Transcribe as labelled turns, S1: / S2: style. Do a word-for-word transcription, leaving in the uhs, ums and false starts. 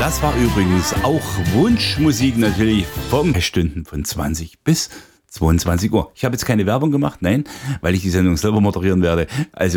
S1: Das war übrigens auch Wunschmusik natürlich vom Stunden von zwanzig bis zweiundzwanzig Uhr. Ich habe jetzt keine Werbung gemacht, nein, weil ich die Sendung selber moderieren werde. Also